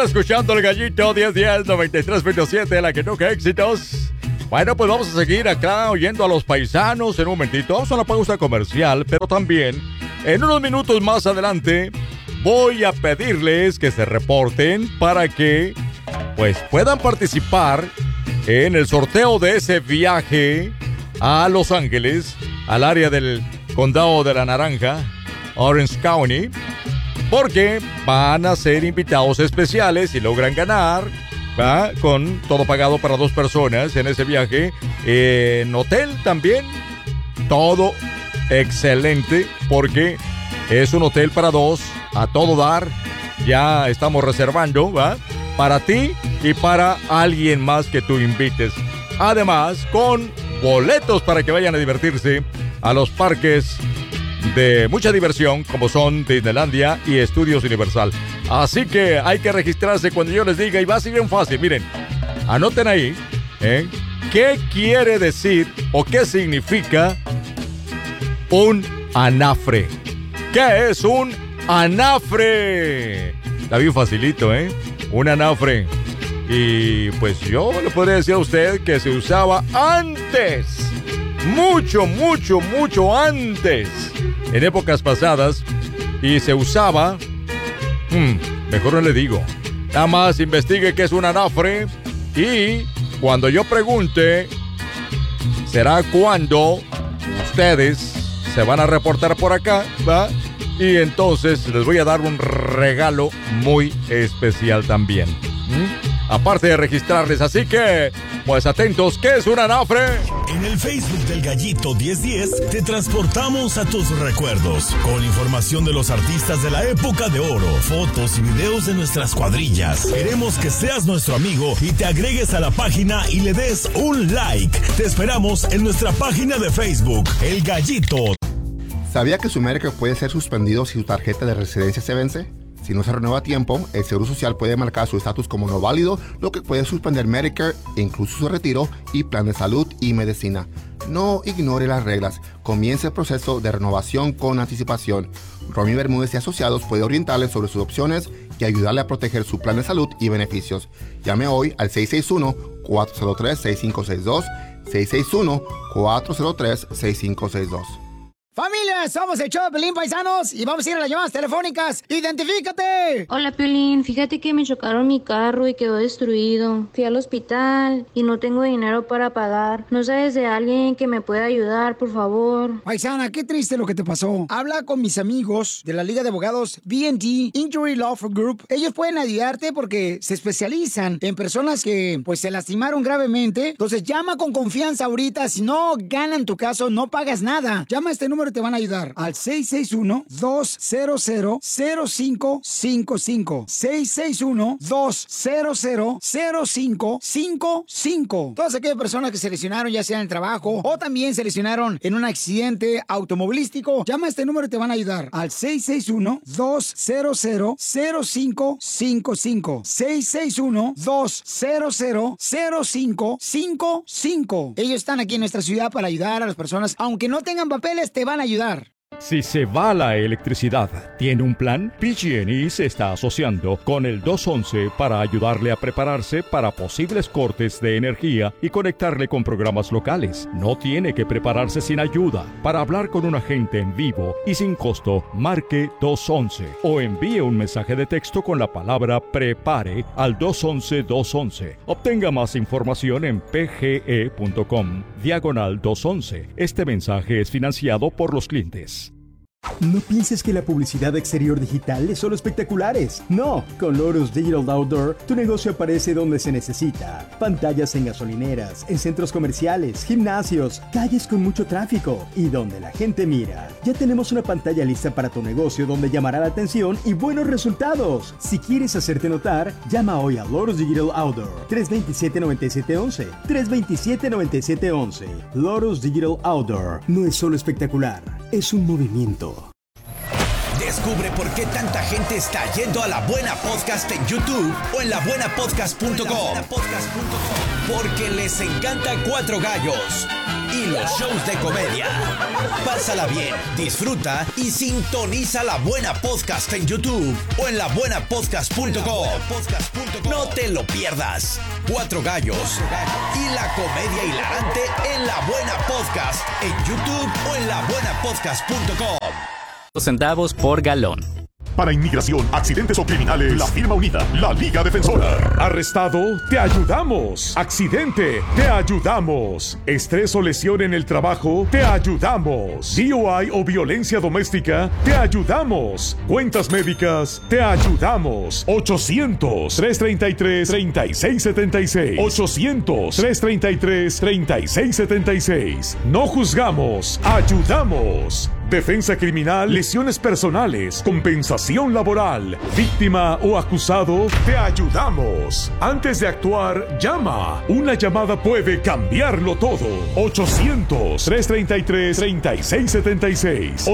Estás escuchando El Gallito 1010 93.7, la que toca éxitos. Bueno, pues vamos a seguir acá oyendo a los paisanos en un momentito. Vamos a una pausa comercial, pero también en unos minutos más adelante voy a pedirles que se reporten para que pues puedan participar en el sorteo de ese viaje a Los Ángeles, al área del condado de la Naranja, Orange County, porque van a ser invitados especiales y logran ganar, ¿va? Con todo pagado para 2 personas en ese viaje, en hotel también, todo excelente, porque es un hotel para 2, a todo dar. Ya estamos reservando, ¿va? Para ti y para alguien más que tú invites. Además, con boletos para que vayan a divertirse a los parques de mucha diversión, como son Disneylandia y Estudios Universal. Así que hay que registrarse cuando yo les diga, y va a ser bien fácil. Miren, anoten ahí, ¿qué quiere decir o qué significa un anafre? ¿Qué es un anafre? Está bien facilito, un anafre. Y pues yo le podría decir a usted que se usaba antes, mucho antes, en épocas pasadas, y se usaba, mejor no le digo, nada más investigue qué es un anafre, y cuando yo pregunte, será cuando ustedes se van a reportar por acá, ¿va? Y entonces les voy a dar un regalo muy especial también. Aparte de registrarles, así que, pues atentos, ¿qué es un anafre? En el Facebook del Gallito 1010 te transportamos a tus recuerdos, con información de los artistas de la época de oro, fotos y videos de nuestras cuadrillas. Queremos que seas nuestro amigo y te agregues a la página y le des un like. Te esperamos en nuestra página de Facebook, El Gallito. ¿Sabía que su Medicare puede ser suspendido si su tarjeta de residencia se vence? Si no se renueva a tiempo, el Seguro Social puede marcar su estatus como no válido, lo que puede suspender Medicare, incluso su retiro y plan de salud y medicina. No ignore las reglas. Comience el proceso de renovación con anticipación. Romy Bermúdez y Asociados puede orientarle sobre sus opciones y ayudarle a proteger su plan de salud y beneficios. Llame hoy al 661-403-6562, 661-403-6562. ¡Familia! Somos el show de Piolín, paisanos, y vamos a ir a las llamadas telefónicas. ¡Identifícate! Hola, Piolín. Fíjate que me chocaron mi carro y quedó destruido. Fui al hospital y no tengo dinero para pagar. ¿No sabes de alguien que me pueda ayudar, por favor? Paisana, qué triste lo que te pasó. Habla con mis amigos de la Liga de Abogados B&D Injury Law Group. Ellos pueden ayudarte porque se especializan en personas que, pues, se lastimaron gravemente. Entonces, llama con confianza ahorita. Si no ganan tu caso, no pagas nada. Llama a este número y te van a ayudar al 661-200-0555. 661-200-0555. Todas aquellas personas que se lesionaron, ya sea en el trabajo o también se lesionaron en un accidente automovilístico, llama a este número y te van a ayudar al 661-200-0555. 661-200-0555. Ellos están aquí en nuestra ciudad para ayudar a las personas, aunque no tengan papeles, te van a ayudar. Si se va la electricidad, ¿tiene un plan? PG&E se está asociando con el 211 para ayudarle a prepararse para posibles cortes de energía y conectarle con programas locales. No tiene que prepararse sin ayuda. Para hablar con un agente en vivo y sin costo, marque 211 o envíe un mensaje de texto con la palabra PREPARE al 211-211. Obtenga más información en pge.com/211. Este mensaje es financiado por los clientes. No pienses que la publicidad exterior digital es solo espectaculares. No, con Lotus Digital Outdoor, tu negocio aparece donde se necesita. Pantallas en gasolineras, en centros comerciales, gimnasios, calles con mucho tráfico y donde la gente mira. Ya tenemos una pantalla lista para tu negocio donde llamará la atención y buenos resultados. Si quieres hacerte notar, llama hoy a Lotus Digital Outdoor. 327-9711. 327-9711. Lotus Digital Outdoor. No es solo espectacular, es un movimiento. Descubre por qué tanta gente está yendo a La Buena Podcast en YouTube o en labuenapodcast.com. Porque les encanta Cuatro Gallos. y los shows de comedia. Pásala bien, disfruta y sintoniza La Buena Podcast en YouTube o en labuenapodcast.com. No te lo pierdas. 4 gallos y la comedia hilarante en La Buena Podcast en YouTube o en labuenapodcast.com. Centavos por galón. Para inmigración, accidentes o criminales, la firma unida, la Liga Defensora. Arrestado, te ayudamos. Accidente, te ayudamos. Estrés o lesión en el trabajo, te ayudamos. DUI o violencia doméstica, te ayudamos. Cuentas médicas, te ayudamos. 800-333-3676. 800-333-3676. No juzgamos, ayudamos. Defensa criminal, lesiones personales, compensación laboral, víctima o acusado, te ayudamos. Antes de actuar, llama. Una llamada puede cambiarlo todo. 800-333-3676.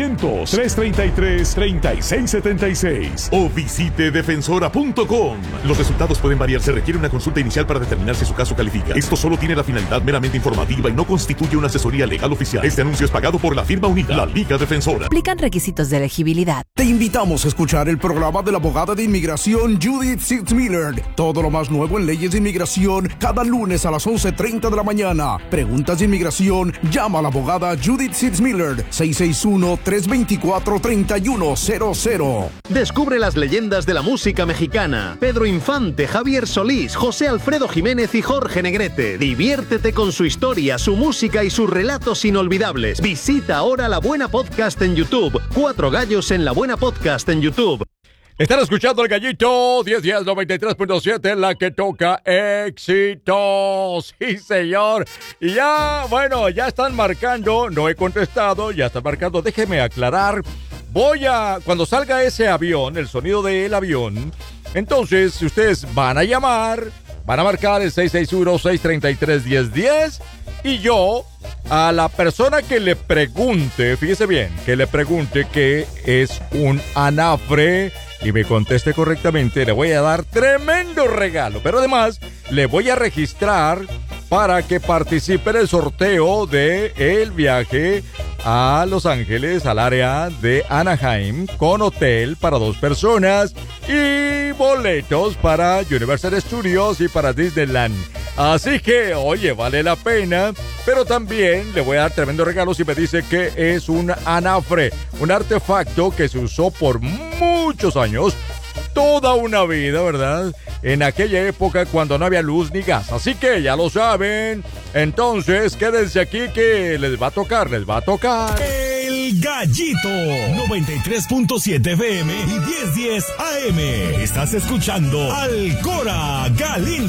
800-333-3676. O visite defensora.com. Los resultados pueden variar. Se requiere una consulta inicial para determinar si su caso califica. Esto solo tiene la finalidad meramente informativa y no constituye una asesoría legal oficial. Este anuncio es pagado por la firma unida, la Liga Defensora. Aplican requisitos de elegibilidad. Te invitamos a escuchar el programa de la abogada de inmigración Judith Sitzmiller. Todo lo más nuevo en leyes de inmigración cada lunes a las 11:30 de la mañana. Preguntas de inmigración, llama a la abogada Judith Sitzmiller 661-324-3100. Descubre las leyendas de la música mexicana. Pedro Infante, Javier Solís, José Alfredo Jiménez y Jorge Negrete. Diviértete con su historia, su música y sus relatos inolvidables. Visita ahora La Buena Podcast en YouTube. 4 gallos en La Buena Podcast en YouTube. Están escuchando El Gallito 1010 93.7, la que toca éxitos. Sí, señor. Y ya, bueno, ya están marcando. No he contestado, ya están marcando. Déjeme aclarar. Cuando salga ese avión, el sonido del avión, entonces, si ustedes van a llamar, van a marcar el 661-633-1010 y yo, a la persona que le pregunte, fíjese bien, que le pregunte qué es un anafre y me conteste correctamente, le voy a dar tremendo regalo, pero además le voy a registrar para que participe en el sorteo de el viaje a Los Ángeles, al área de Anaheim, con hotel para 2 personas y boletos para Universal Studios y para Disneyland. Así que, oye, vale la pena, pero también le voy a dar tremendo regalo si me dice que es un anafre, un artefacto que se usó por muchos años, toda una vida, ¿verdad? En aquella época cuando no había luz ni gas. Así que ya lo saben. Entonces, quédense aquí que les va a tocar. El Gallito 93.7 FM y 1010 AM. Estás escuchando Al Cora Galindo.